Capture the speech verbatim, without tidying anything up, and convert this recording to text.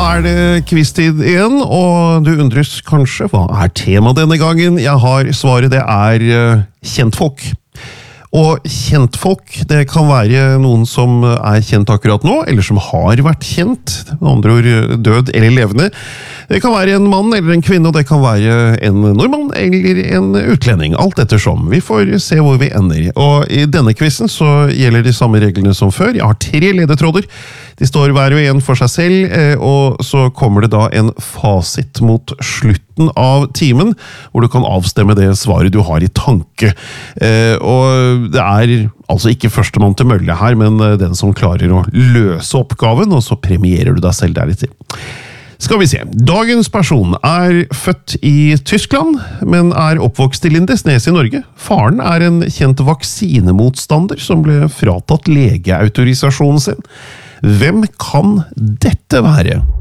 er det quiz-tid igjen, og du undres kanskje, hva er temaet denne gangen? Jeg har svaret, det er uh, kjentfolk. Og kjentfolk, det kan være noen som er kjent akkurat nå, eller som har vært kjent, med andre ord død eller levende. Det kan være en mann eller en kvinne, og det kan være en nordmann eller en utlending, alt ettersom. Vi får se hvor vi ender. Og i denne quizen så gjelder de samme reglene som før. Jeg har tre ledetråder. De står hver og en for seg selv, og så kommer det da en fasit mot slutten av timen, hvor du kan avstemme det svaret du har i tanke. Og det er altså ikke førstemann til mølle her, men den som klarer å løse oppgaven, og så premierer du deg selv deretter. Skal vi se. Dagens person er født i Tyskland, men er oppvokst i Lindesnes i Norge. Faren er en kjent vaksinemotstander som ble fratatt legeautorisasjonen sin. Hvem kan dette være?